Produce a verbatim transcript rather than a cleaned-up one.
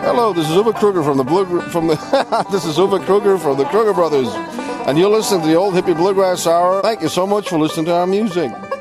Hello, this is Uwe Kruger from the Blue from the. This is Uwe Kruger from the Kruger Brothers, and you're listening to the Old Hippie Bluegrass Hour. Thank you so much for listening to our music.